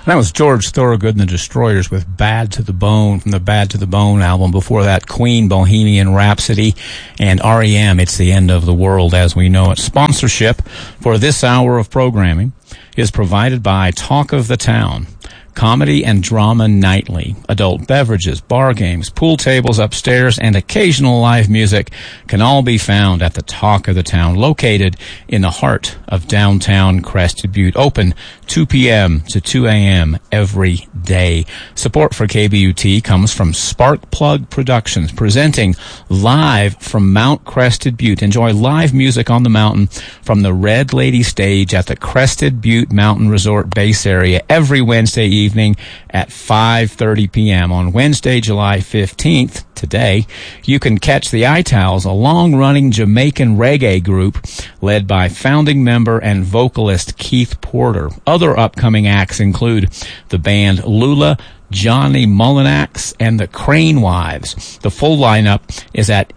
That was George Thorogood and the Destroyers with Bad to the Bone from the Bad to the Bone album. Before that, Queen, Bohemian Rhapsody, and REM, It's the End of the World as We Know It. Sponsorship for this hour of programming is provided by Talk of the Town. Comedy and drama nightly, adult beverages, bar games, pool tables upstairs, and occasional live music can all be found at the Talk of the Town, located in the heart of downtown Crested Butte. Open 2 p.m. to 2 a.m. every day. Support for KBUT comes from Spark Plug Productions, presenting live from Mount Crested Butte. Enjoy live music on the mountain from the Red Lady stage at the Crested Butte Mountain Resort base area every Wednesday evening at 5:30 p.m. On Wednesday, July 15th, today, you can catch the Itals, a long-running Jamaican reggae group led by founding member and vocalist Keith Porter. Other upcoming acts include the band Lula, Johnny Mullinax, and the Crane Wives. The full lineup is at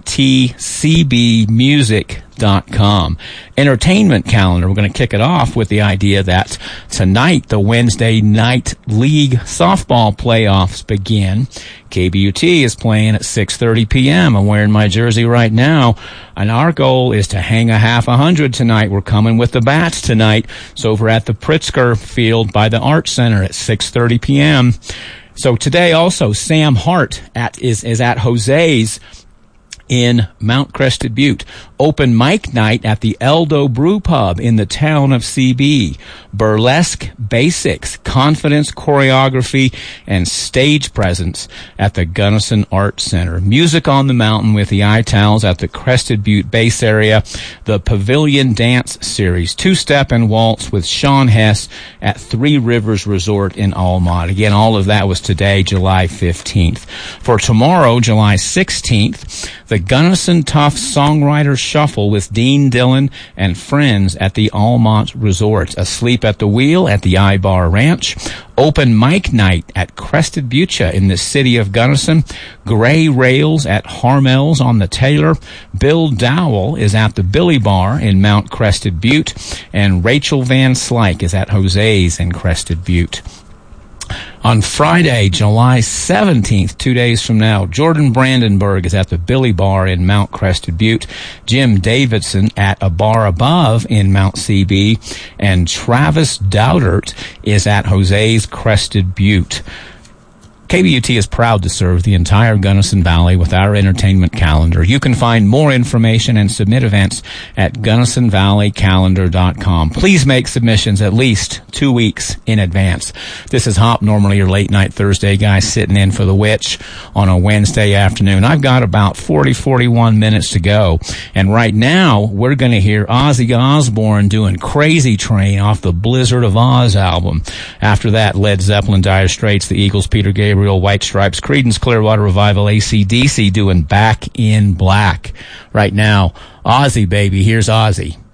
mtcbmusic.com. Entertainment calendar. We're going to kick it off with the idea that tonight the Wednesday night league softball playoffs begin. KBUT is playing at 6:30 p.m. I'm wearing my jersey right now, and our goal is to hang a half 100 tonight. We're coming with the bats tonight. It's over at the Pritzker Field by the Art Center at 6:30 p.m. So today also, Sam Hart is at Jose's in Mount Crested Butte. Open mic night at the Eldo Brew Pub in the town of CB. Burlesque basics, confidence, choreography, and stage presence at the Gunnison Art Center. Music on the mountain with the Itals at the Crested Butte base area. The Pavilion Dance Series, two-step and waltz with Sean Hess at Three Rivers Resort in Almont. Again, all of that was today, July 15th. For tomorrow, July 16th, the Gunnison Tough Songwriter Shuffle with Dean Dillon and friends at the Almont Resort. Asleep at the Wheel at the I-Bar Ranch. Open mic night at Crested Butte in the city of Gunnison. Gray Rails at Harmel's on the Taylor. Bill Dowell is at the Billy Bar in Mount Crested Butte. And Rachel Van Slyke is at Jose's in Crested Butte. On Friday, July 17th, 2 days from now, Jordan Brandenburg is at the Billy Bar in Mount Crested Butte, Jim Davidson at a bar above in Mount CB, and Travis Dowdert is at Jose's Crested Butte. KBUT is proud to serve the entire Gunnison Valley with our entertainment calendar. You can find more information and submit events at GunnisonValleyCalendar.com. Please make submissions at least 2 weeks in advance. This is Hop, normally your late night Thursday guy sitting in for the Witch on a Wednesday afternoon. I've got about 41 minutes to go. And right now, we're going to hear Ozzy Osbourne doing Crazy Train off the Blizzard of Oz album. After that, Led Zeppelin, Dire Straits, the Eagles, Peter Gabriel, White Stripes, Creedence Clearwater Revival, AC/DC doing Back in Black. Right now, Ozzy, baby. Here's Ozzy.